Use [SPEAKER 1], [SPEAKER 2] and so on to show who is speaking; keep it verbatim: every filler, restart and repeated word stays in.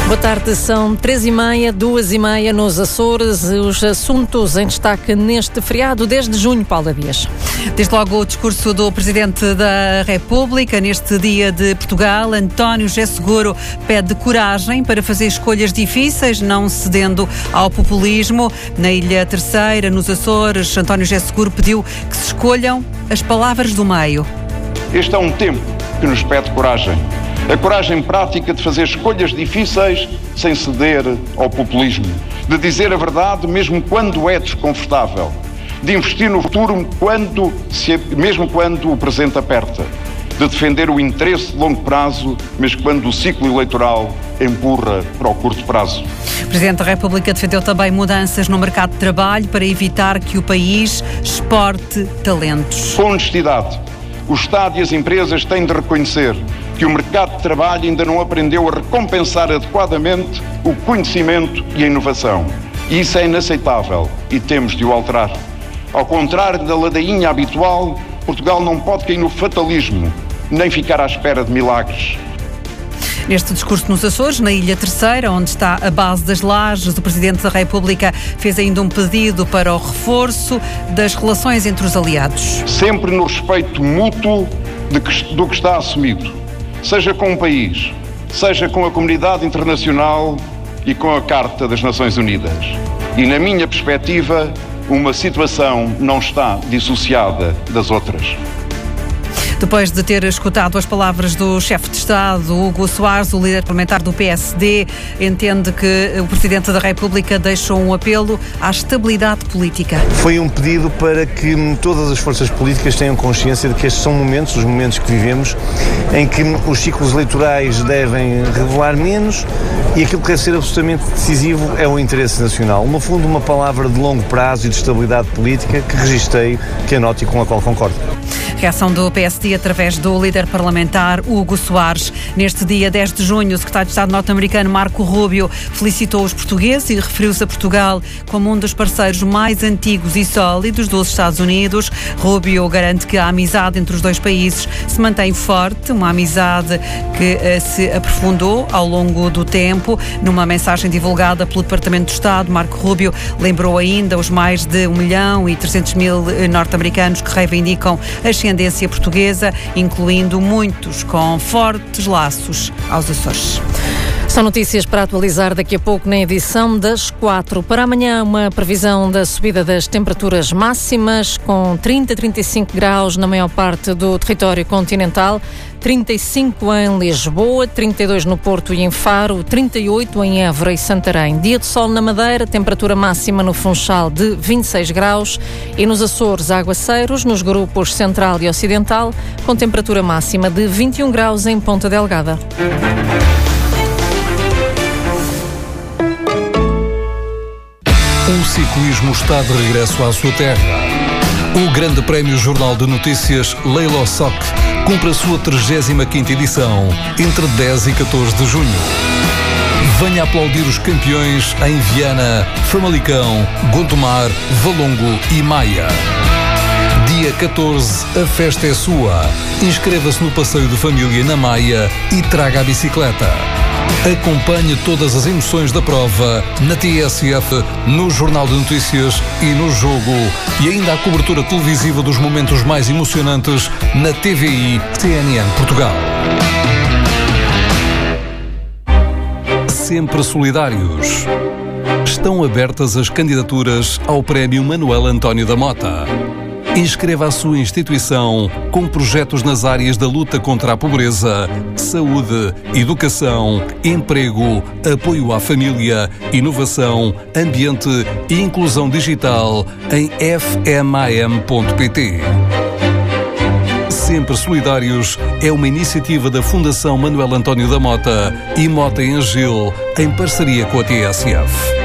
[SPEAKER 1] Boa tarde, são três e meia, duas e meia nos Açores. Os assuntos em destaque neste feriado, desde junho, Paula Dias.
[SPEAKER 2] Desde logo o discurso do Presidente da República, neste dia de Portugal. António José Seguro pede coragem para fazer escolhas difíceis, não cedendo ao populismo. Na Ilha Terceira, nos Açores, António José Seguro pediu que se escolham as palavras do meio.
[SPEAKER 3] Este é um tempo que nos pede coragem. A coragem prática de fazer escolhas difíceis sem ceder ao populismo. De dizer a verdade mesmo quando é desconfortável. De investir no futuro quando se, mesmo quando o presente aperta. De defender o interesse de longo prazo, mesmo quando o ciclo eleitoral empurra para o curto prazo.
[SPEAKER 2] O Presidente da República defendeu também mudanças no mercado de trabalho para evitar que o país exporte talentos.
[SPEAKER 3] Com honestidade, o Estado e as empresas têm de reconhecer que o mercado de trabalho ainda não aprendeu a recompensar adequadamente o conhecimento e a inovação. E isso é inaceitável e temos de o alterar. Ao contrário da ladainha habitual, Portugal não pode cair no fatalismo, nem ficar à espera de milagres.
[SPEAKER 2] Neste discurso nos Açores, na Ilha Terceira, onde está a base das lajes, o Presidente da República fez ainda um pedido para o reforço das relações entre os aliados.
[SPEAKER 3] Sempre no respeito mútuo de que, do que está assumido, seja com o país, seja com a comunidade internacional e com a Carta das Nações Unidas. E, na minha perspectiva, uma situação não está dissociada das outras.
[SPEAKER 2] Depois de ter escutado as palavras do chefe de Estado, Hugo Soares, o líder parlamentar do P S D, entende que o Presidente da República deixou um apelo à estabilidade política.
[SPEAKER 4] Foi um pedido para que todas as forças políticas tenham consciência de que estes são momentos, os momentos que vivemos, em que os ciclos eleitorais devem revelar menos e aquilo que deve ser absolutamente decisivo é o interesse nacional. No fundo, uma palavra de longo prazo e de estabilidade política que registrei, que anote e com a qual concordo.
[SPEAKER 2] Reação do P S D através do líder parlamentar Hugo Soares. Neste dia dez de junho, o secretário de Estado norte-americano Marco Rubio felicitou os portugueses e referiu-se a Portugal como um dos parceiros mais antigos e sólidos dos Estados Unidos. Rubio garante que a amizade entre os dois países se mantém forte, uma amizade que uh, se aprofundou ao longo do tempo. Numa mensagem divulgada pelo Departamento de Estado, Marco Rubio lembrou ainda os mais de um milhão e trezentos mil norte-americanos que reivindicam a ascendência portuguesa, incluindo muitos com fortes laços aos Açores.
[SPEAKER 1] São notícias para atualizar daqui a pouco na edição das quatro. Para amanhã, uma previsão da subida das temperaturas máximas, com trinta a trinta e cinco graus na maior parte do território continental, trinta e cinco em Lisboa, trinta e dois no Porto e em Faro, trinta e oito em Évora e Santarém. Dia de sol na Madeira, temperatura máxima no Funchal de vinte e seis graus e nos Açores, aguaceiros nos grupos Central e Ocidental, com temperatura máxima de vinte e um graus em Ponta Delgada.
[SPEAKER 5] O ciclismo está de regresso à sua terra. O Grande Prémio Jornal de Notícias Leilo Soc cumpre a sua trigésima quinta edição, entre dez e catorze de junho. Venha aplaudir os campeões em Viana, Famalicão, Gondomar, Valongo e Maia. Dia catorze, a festa é sua. Inscreva-se no passeio de família na Maia e traga a bicicleta. Acompanhe todas as emoções da prova na T S F, no Jornal de Notícias e no Jogo. E ainda a cobertura televisiva dos momentos mais emocionantes na T V I C N N Portugal. Sempre solidários. Estão abertas as candidaturas ao Prémio Manuel António da Mota. Inscreva a sua instituição com projetos nas áreas da luta contra a pobreza, saúde, educação, emprego, apoio à família, inovação, ambiente e inclusão digital em f m a m ponto p t. Sempre Solidários é uma iniciativa da Fundação Manuel António da Mota e Mota em Agil, em parceria com a T S F.